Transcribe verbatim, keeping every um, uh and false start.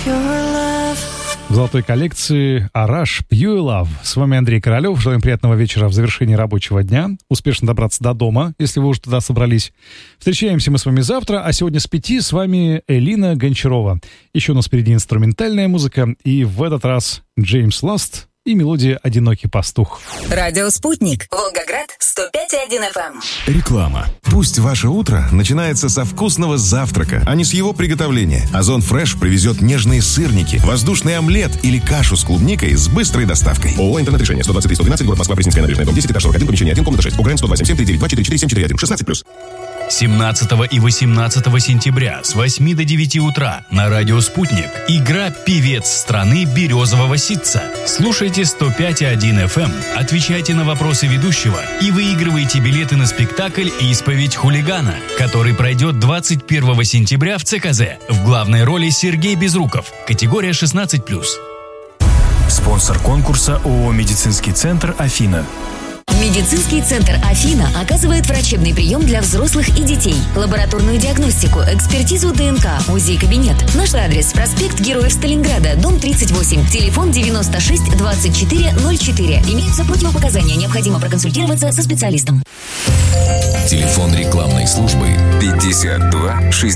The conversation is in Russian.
В золотой коллекции «Араш Pure Love». С вами Андрей Королев. Желаем приятного вечера в завершении рабочего дня. Успешно добраться до дома, если вы уже туда собрались. Встречаемся мы с вами завтра, а сегодня с пяти с вами Элина Гончарова. Еще у нас впереди инструментальная музыка, и в этот раз Джеймс Ласт и мелодия «Одинокий пастух». Радио «Спутник». Волгоград, сто пять и один эф эм. Реклама. Пусть ваше утро начинается со вкусного завтрака, а не с его приготовления. Озон Фреш привезет нежные сырники, воздушный омлет или кашу с клубникой с быстрой доставкой. ООО «Интернет-решение». сто двадцать три сто двенадцать, город Москва, Пресненская набережная, дом десять, этаж сорок один, помещение один, комната шесть. УГРН сто два семь семь три девять два четыре четыре семь четыре один. шестнадцать плюс. семнадцатого и восемнадцатого сентября с восьми до девяти утра на радио «Спутник» игра «Певец страны березового ситца». Слушайте сто пять и один эф эм, отвечайте на вопросы ведущего и выигрывайте билеты на спектакль «Исповедь хулигана», который пройдет двадцать первого сентября в ЦКЗ. В главной роли Сергей Безруков. Категория шестнадцать плюс. Спонсор конкурса ООО «Медицинский центр Афина». Медицинский центр «Афина» оказывает врачебный прием для взрослых и детей, лабораторную диагностику, экспертизу ДНК, УЗИ-кабинет. Наш адрес: проспект Героев Сталинграда, дом тридцать восемь, телефон девяносто шесть двадцать четыре ноль четыре. Имеются противопоказания, необходимо проконсультироваться со специалистом. Телефон рекламной службы пятьдесят два шестьдесят.